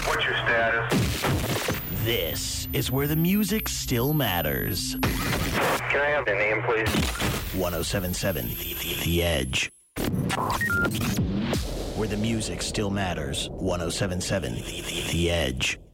What's your status? This is where the music still matters. Can I have your name, please? 1077 The Edge. Where the music still matters. 1077 The Edge.